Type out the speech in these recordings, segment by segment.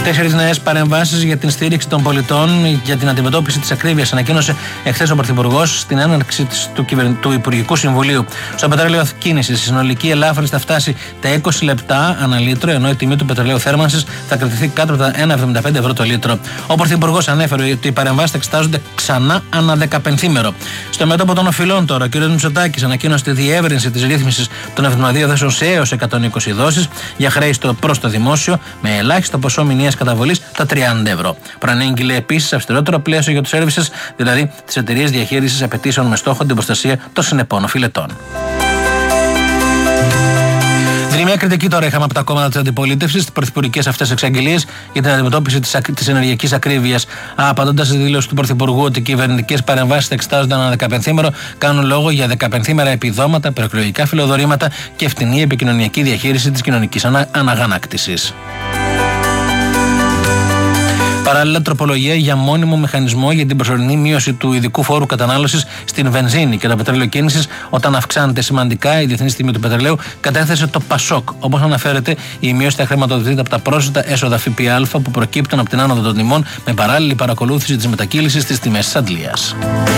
4 νέες παρεμβάσεις για την στήριξη των πολιτών για την αντιμετώπιση της ακρίβειας, ανακοίνωσε εχθές ο Πρωθυπουργός στην έναρξη του Υπουργικού Συμβουλίου. Στο πετρέλαιο κίνησης, η συνολική ελάφρυνση θα φτάσει τα 20 λεπτά ανά λίτρο, ενώ η τιμή του πετρελαίου θέρμανσης θα κρατηθεί κάτω από τα 1,75 ευρώ το λίτρο. Ο Πρωθυπουργός ανέφερε ότι οι παρεμβάσεις θα εξετάζονται ξανά ανά 15ημερο. Στο μέτωπο των οφειλών τώρα, ο κ. Μητσοτάκης ανακοίνωσε τη διεύρυνση της ρύθμισης των 72 δόσεων σε έως 120 δόσεις για χρέη προς το δημόσιο, με ελάχιστο ποσό μηνιαίας καταβολής τα 30 ευρώ. Προανήγγειλε επίσης αυστηρότερο πλαίσιο για τους services, δηλαδή τις εταιρείες διαχείρισης απαιτήσεων με στόχο την προστασία των συνεπών οφειλετών. Μια κριτική τώρα είχαμε από τα κόμματα της αντιπολίτευσης στις πρωθυπουργικές αυτές εξαγγελίες για την αντιμετώπιση της ενεργειακής ακρίβειας. Απαντώντας στη δήλωση του Πρωθυπουργού ότι οι κυβερνητικές παρεμβάσεις θα εξετάζονται ανά 15ημερο, κάνουν λόγο για 15ημερα επιδόματα, προεκλογικά φιλοδορήματα και φτηνή επικοινωνιακή διαχείριση της κοινωνικής αναγανάκτησης. Παράλληλα, τροπολογία για μόνιμο μηχανισμό για την προσωρινή μείωση του ειδικού φόρου κατανάλωσης στην βενζίνη και το πετρέλαιο κίνησης όταν αυξάνεται σημαντικά η διεθνής τιμή του πετρελαίου, κατέθεσε το ΠΑΣΟΚ. Όπως αναφέρεται, η μείωση θα χρηματοδοτείται από τα πρόσθετα έσοδα ΦΠΑ που προκύπτουν από την άνοδο των τιμών, με παράλληλη παρακολούθηση της μετακύλησης στις τιμές της αντλίας.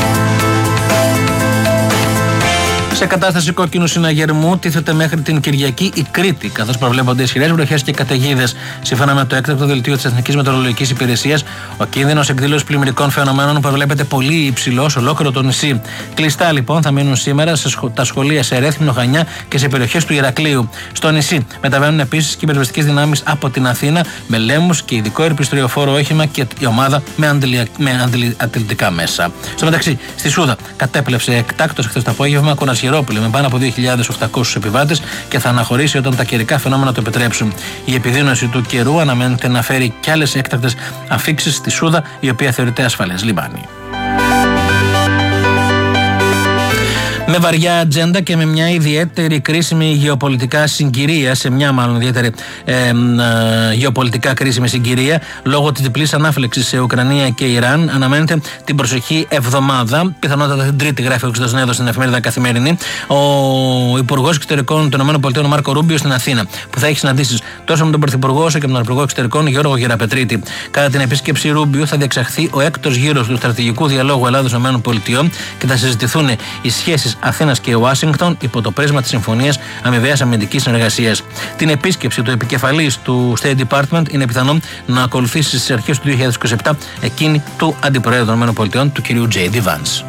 Σε κατάσταση κόκκινου συναγερμού τίθεται μέχρι την Κυριακή η Κρήτη, καθώς προβλέπονται ισχυρές βροχές και καταιγίδες. Σύμφωνα με το έκτακτο δελτίο της Εθνικής Μετεωρολογικής Υπηρεσίας, ο κίνδυνος εκδήλωσης πλημμυρικών φαινομένων προβλέπεται πολύ υψηλό σε ολόκληρο το νησί. Κλειστά λοιπόν θα μείνουν σήμερα τα σχολεία σε Ρέθυμνο, Χανιά και σε περιοχές του Ηρακλείου. Στο νησί μεταβαίνουν επίσης και πυροσβεστικές δυνάμεις από την Αθήνα με λέμους και ειδικό ερπιστριοφόρο όχημα και η ομάδα με αντιληπτικά μέσα. Στο μεταξύ, στη Σούδα κατέπλευσε εκτάκτως χθες το απόγευμα με πάνω από 2.800 επιβάτες και θα αναχωρήσει όταν τα καιρικά φαινόμενα το επιτρέψουν. Η επιδείνωση του καιρού αναμένεται να φέρει κι άλλες έκτακτες αφίξεις στη Σούδα, η οποία θεωρείται ασφαλές λιμάνι. Με βαριά ατζέντα και με μια ιδιαίτερη κρίσιμη γεωπολιτικά συγκυρία, σε μια μάλλον ιδιαίτερη γεωπολιτικά κρίσιμη συγκυρία, λόγω της διπλής ανάφλεξης σε Ουκρανία και Ιράν, αναμένεται την προσεχή εβδομάδα, πιθανότατα την Τρίτη, γράφει ο Ξητοσνέδος στην εφημερίδα Καθημερινή, ο Υπουργός Εξωτερικών των ΗΠΑ, Μάρκο Ρούμπιο, στην Αθήνα, που θα έχει συναντήσεις τόσο με τον Πρωθυπουργό όσο και με τον Υπουργό Εξωτερικών Γιώργο Γεραπετρίτη. Κατά την επίσκεψη Ρούμπιο θα διεξαχθεί ο έκτος γύρος του στρατηγικού διαλόγου Ελλάδα-ΗΠΑ και θα συζητηθούν οι σχέσεις Αθήνας και Ουάσιγκτον υπό το πρίσμα της Συμφωνίας Αμοιβαίας Αμυντικής Συνεργασίας. Την επίσκεψη του επικεφαλής του State Department είναι πιθανόν να ακολουθήσει στις αρχές του 2027 εκείνη του Αντιπροέδρου των ΗΠΑ, του κ. J.D. Vance.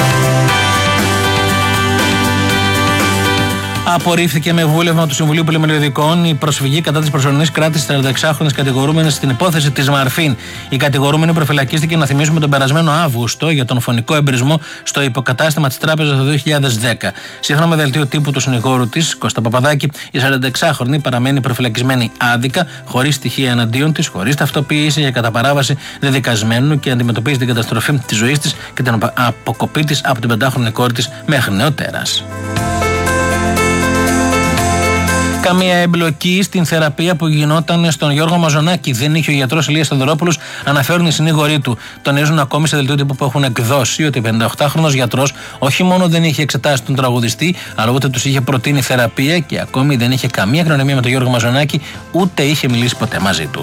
Απορρίφθηκε με βούλευμα του Συμβουλίου Πολυμελιωδικών η προσφυγή κατά της προσωρινής κράτησης 46χρονης κατηγορούμενης στην υπόθεση της Μαρφίν. Η κατηγορούμενη προφυλακίστηκε, να θυμίσουμε, τον περασμένο Αύγουστο για τον φωνικό εμπρισμό στο υποκατάστημα της τράπεζας το 2010. Σύμφωνα με δελτίο τύπου του συνηγόρου της, Κώστα Παπαδάκη, η 46χρονη παραμένει προφυλακισμένη άδικα, χωρίς στοιχεία εναντίον της, χωρίς ταυτοποίηση για κατά παράβαση δεδικασμένου και αντιμετωπίζει την καταστροφή της ζωής της και την αποκοπή της από την 5χρονη κόρη της μέχρι νεοτέρας. Καμία εμπλοκή στην θεραπεία που γινόταν στον Γιώργο Μαζονάκη δεν είχε ο γιατρός Ηλίας Σταυρόπουλος, αναφέρουν οι συνήγοροι του. Τονίζουν ακόμη σε δελτίο τύπου που έχουν εκδώσει ότι ο 58χρονος γιατρός όχι μόνο δεν είχε εξετάσει τον τραγουδιστή, αλλά ούτε τους είχε προτείνει θεραπεία και ακόμη δεν είχε καμία γνωριμία με τον Γιώργο Μαζονάκη, ούτε είχε μιλήσει ποτέ μαζί του.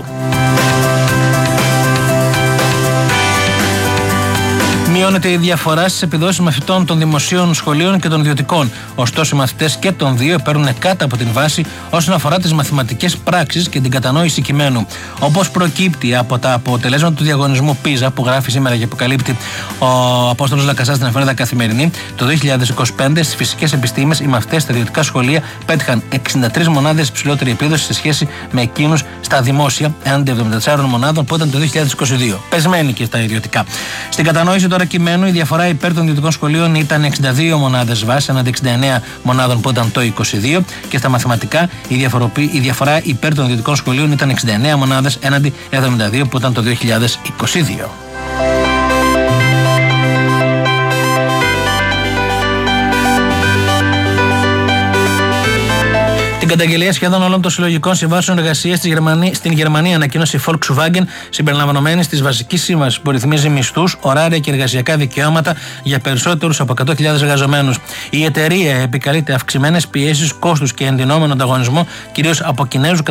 Μειώνεται η διαφορά στις επιδόσεις μαθητών των δημοσίων σχολείων και των ιδιωτικών. Ωστόσο, οι μαθητές και των δύο παίρνουν κάτω από την βάση όσον αφορά τις μαθηματικές πράξεις και την κατανόηση κειμένου. Όπως προκύπτει από τα αποτελέσματα του διαγωνισμού PISA που γράφει σήμερα και αποκαλύπτει ο Απόστολος Λακασάς στην εφημερίδα Καθημερινή, το 2025 στις φυσικές επιστήμες οι μαθητές στα ιδιωτικά σχολεία πέτυχαν 63 μονάδες υψηλότερη επίδοση σε σχέση με εκείνους στα δημόσια, έναντι 74 μονάδων που ήταν το 2022. Πεσμένοι και στα ιδιωτικά. Στην κατανόηση τώρα κειμένου η διαφορά υπέρ των ιδιωτικών σχολείων ήταν 62 μονάδες βάση, έναντι 69 μονάδων που ήταν το 2022, και στα μαθηματικά η διαφορά υπέρ των ιδιωτικών σχολείων ήταν 69 μονάδες έναντι 72 που ήταν το 2022. Την καταγγελία σχεδόν όλων των συλλογικών συμβάσεων εργασίας στην Γερμανία ανακοίνωσε η Volkswagen, συμπεριλαμβανομένη της βασικής σύμβασης που ρυθμίζει μισθούς, ωράρια και εργασιακά δικαιώματα για περισσότερους από 100.000 εργαζομένους. Η εταιρεία επικαλείται αυξημένες πιέσεις κόστους και εντυνόμενο ανταγωνισμό, κυρίως από Κινέζους